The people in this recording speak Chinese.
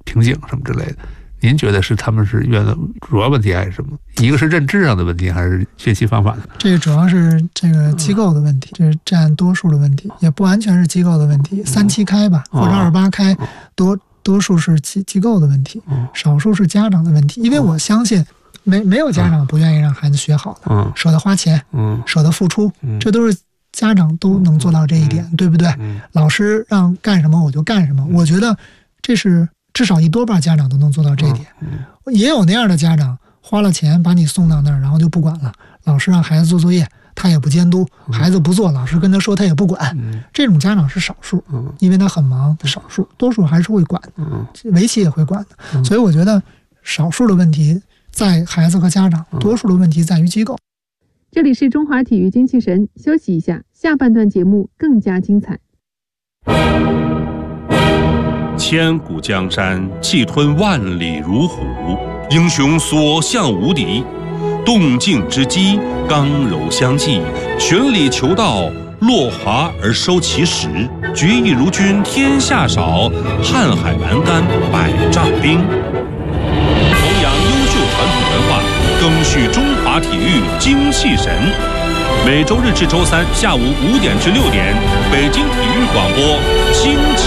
瓶颈什么之类的。您觉得是他们是原来主要问题还是什么？一个是认知上的问题，还是学习方法的？ 这个主要是这个机构的问题，这是占多数的问题，也不完全是机构的问题。3-7开吧，或者2-8开，多数是机构的问题，少数是家长的问题。因为我相信，没有家长不愿意让孩子学好的，舍得花钱，舍得付出，这都是家长都能做到这一点，对不对？老师让干什么我就干什么，我觉得这是。至少一多半家长都能做到这一点，也有那样的家长花了钱把你送到那儿，然后就不管了。老师让孩子做作业，他也不监督，孩子不做，老师跟他说他也不管。这种家长是少数，因为他很忙，少数，多数还是会管的，围棋也会管的。所以我觉得少数的问题在孩子和家长，多数的问题在于机构。 这里是中华体育精气神，休息一下，下半段节目更加精彩。 千古江山，气吞万里如虎；英雄所向无敌。动静之机，刚柔相济，循理求道，落华而收其实。决意如君天下少，瀚海阑干百丈冰。弘扬优秀传统文化，赓续中华体育精气神。每周日至周三下午5点至6点，北京体育广播。